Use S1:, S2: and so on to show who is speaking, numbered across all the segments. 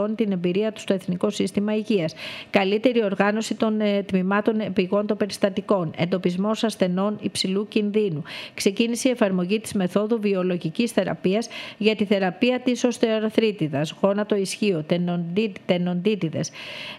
S1: βελτιώνει την εμπειρία του στο Εθνικό Σύστημα Υγείας. Καλύτερη οργάνωση των τμήματων επιγόντων περιστατικών. Εντοπισμός ασθενών υψηλού κινδύνου. Ξεκίνησε η εφαρμογή της μεθόδου βιολογικής θεραπείας για τη θεραπεία της οστεοαρθρίτιδας, γόνατο ισχύο, τενοντίτιδες,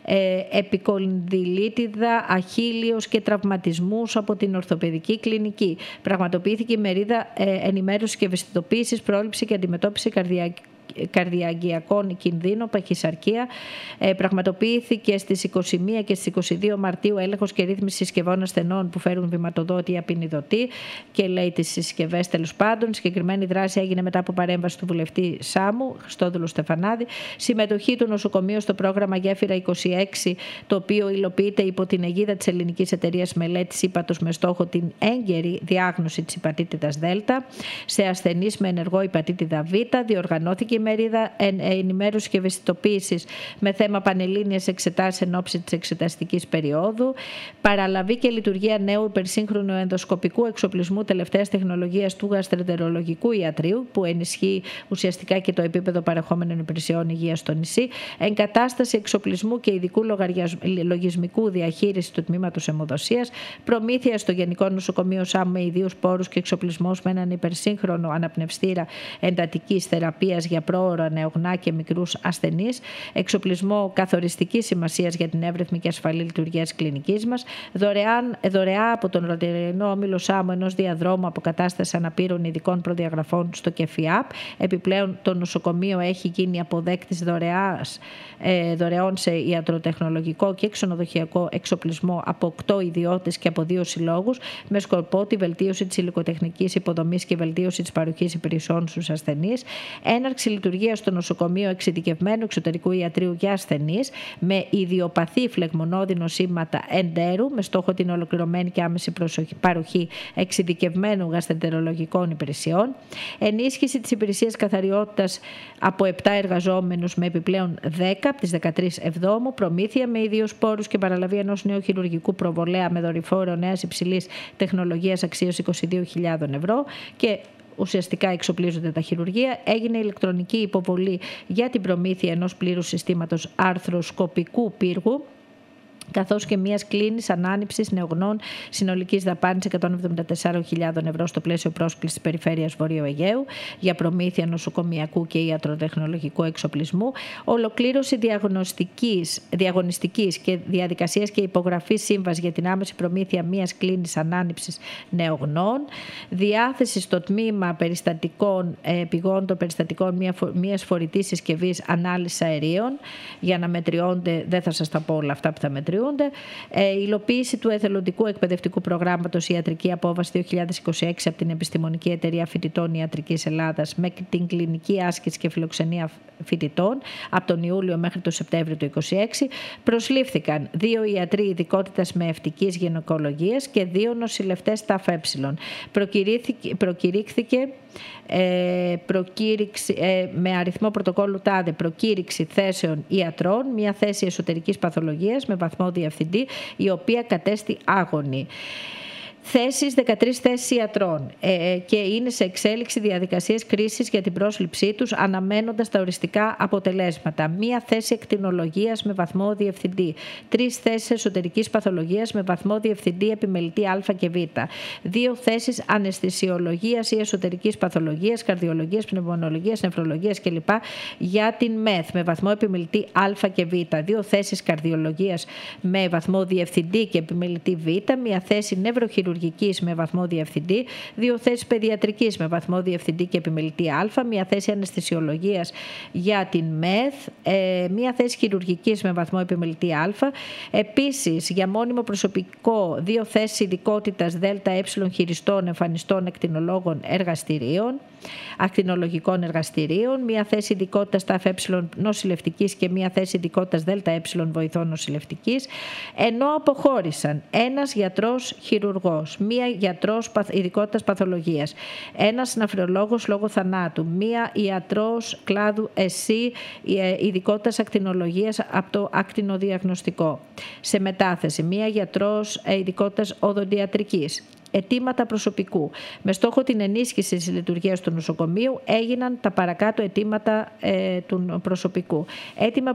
S1: επικονδυλίτιδα, αχίλιος και τραυματισμούς από την ορθοπαιδική κλινική. Πραγματοποιήθηκε η μερίδα ενημέρωσης και ευαισθητοποίησης, πρόληψη και αντιμετώπιση καρδιαγγειακών κινδύνων, παχυσαρκία. Πραγματοποιήθηκε στις 21 και στις 22 Μαρτίου έλεγχος και ρύθμιση συσκευών ασθενών που φέρουν βηματοδότη ή απεινιδωτή και λέει τις συσκευές τέλος πάντων. Συγκεκριμένη δράση έγινε μετά από παρέμβαση του βουλευτή Σάμου, Χριστόδουλου Στεφανάδη. Συμμετοχή του νοσοκομείου στο πρόγραμμα Γέφυρα 26, το οποίο υλοποιείται υπό την αιγίδα της Ελληνικής Εταιρείας Μελέτης Ύπατος με στόχο την έγκαιρη διάγνωση της υπατήτηδας Δ σε ασθενείς με ενεργό υπατήτηδα Β. Διοργανώθηκε η μερίδα ενημέρωσης και ευαισθητοποίησης με θέμα πανελλήνιες εξετάσεις εν ώψη της εξεταστικής περίοδου. Παραλαβή και λειτουργία νέου υπερσύγχρονου ενδοσκοπικού εξοπλισμού τελευταίας τεχνολογίας του γαστρεντερολογικού ιατρείου, που ενισχύει ουσιαστικά και το επίπεδο παρεχόμενων υπηρεσιών υγείας στο νησί. Εγκατάσταση εξοπλισμού και ειδικού λογισμικού διαχείριση του τμήματος αιμοδοσίας. Προμήθεια στο Γενικό Νοσοκομείο Σάμου με ιδίους πόρους και εξοπλισμός με έναν υπερσύγχρονο αναπνευστήρα εντατικής θεραπείας για πρόωρα νεογνά και μικρούς ασθενείς. Εξοπλισμό καθοριστικής σημασίας για την εύρυθμη και ασφαλή λειτουργία της κλινικής μας. Δωρεά από τον Ροτερινό Όμιλο Σάμου ενός διαδρόμου αποκατάσταση αναπήρων ειδικών προδιαγραφών στο ΚΕΦΙΑΠ. Επιπλέον, το νοσοκομείο έχει γίνει αποδέκτης δωρεών σε ιατροτεχνολογικό και ξενοδοχειακό εξοπλισμό από 8 ιδιώτες και από 2 συλλόγους, με σκοπό τη βελτίωση της υλικοτεχνικής υποδομής και βελτίωση της παροχής υπηρεσιών στους ασθενείς. Έναρξη λειτουργίας στο νοσοκομείο εξειδικευμένου εξωτερικού ιατρείου για ασθενείς με ιδιοπαθή φλεγμονώδη νοσήματα εντέρου, με στόχο την ολοκληρωμένη και άμεση παροχή εξειδικευμένων γαστρεντερολογικών υπηρεσιών. Ενίσχυση της υπηρεσίας καθαριότητας από 7 εργαζόμενους με επιπλέον 10 από τις 13 Εβδόμου. Προμήθεια με ιδίους πόρους και παραλαβή ενός νέου χειρουργικού προβολέα με δορυφόρο νέας υψηλής τεχνολογίας αξίας 22.000 ευρώ και ουσιαστικά εξοπλίζονται τα χειρουργεία. Έγινε ηλεκτρονική υποβολή για την προμήθεια ενός πλήρους συστήματος αρθροσκοπικού πύργου, καθώς και μιας κλίνης ανάνυψης νεογνών συνολικής δαπάνης 174.000 ευρώ στο πλαίσιο πρόσκλησης Περιφέρειας Βορείου Αιγαίου για προμήθεια νοσοκομιακού και ιατροτεχνολογικού εξοπλισμού. Ολοκλήρωση διαγωνιστικής και διαδικασίας και υπογραφή σύμβαση για την άμεση προμήθεια μιας κλίνης ανάνυψης νεογνών. Διάθεση στο τμήμα περιστατικών, πηγόντων περιστατικών μιας φορητής συσκευής ανάλυσης αερίων για να μετριώνται, δεν θα σας τα πω όλα αυτά που θα μετριώνται. Υλοποίηση του εθελοντικού εκπαιδευτικού προγράμματος Ιατρική Απόβαση 2026 από την Επιστημονική Εταιρεία Φοιτητών Ιατρικής Ελλάδας με την κλινική άσκηση και φιλοξενία φοιτητών από τον Ιούλιο μέχρι τον Σεπτέμβριο του 2026. Προσλήφθηκαν 2 ιατροί ειδικότητας με ευτικής γυναικολογίας και 2 νοσηλευτές ΤΑΦΕ. Προκηρύχθηκε με αριθμό πρωτοκόλλου ΤΑΔΕ προκήρυξη θέσεων ιατρών, μια θέση εσωτερικής παθολογίας με βαθμό διευθυντή, η οποία κατέστη άγωνη. Θέσεις, 13 θέσεις ιατρών και είναι σε εξέλιξη διαδικασίες κρίσης για την πρόσληψή τους, αναμένοντας τα οριστικά αποτελέσματα. Μία θέση εκτινολογίας με βαθμό διευθυντή. 3 θέσεις εσωτερικής παθολογίας με βαθμό διευθυντή επιμελητή Α και Β. 2 θέσεις αναισθησιολογίας ή εσωτερικής παθολογίας, καρδιολογίας, πνευμονολογίας, νεφρολογίας κλπ. Για την ΜΕΘ με βαθμό επιμελητή Α και Β. 2 θέσεις καρδιολογίας με βαθμό διευθυντή και επιμελητή Β. Μία θέση νευροχειρουργίας με βαθμό διευθυντή, 2 θέσεις παιδιατρικής με βαθμό διευθυντή και επιμελητή Α, 1 θέση αναισθησιολογίας για την ΜΕΘ, 1 θέση χειρουργικής με βαθμό επιμελητή Α. Επίσης, για μόνιμο προσωπικό, 2 θέσεις ειδικότητας ΔΕ χειριστών, εμφανιστών, εκτινολόγων εργαστηρίων, ακτινολογικών εργαστηρίων, 1 θέση ειδικότητας ΤΑΦΕ νοσηλευτικής και 1 θέση ειδικότητας ΔΕ βοηθών νοσηλευτικής, ενώ αποχώρησαν 1 γιατρός χειρουργός, 1 γιατρός ειδικότητας παθολογίας, 1 ναυριολόγος λόγω θανάτου, 1 ιατρός κλάδου ΕΣΥ ειδικότητας ακτινολογίας από το ακτινοδιαγνωστικό. Σε μετάθεση, 1 γιατρός ειδικότητας οδοντιατρικής. Αιτήματα προσωπικού. Με στόχο την ενίσχυση της λειτουργίας του νοσοκομείου έγιναν τα παρακάτω αιτήματα του προσωπικού. Αίτημα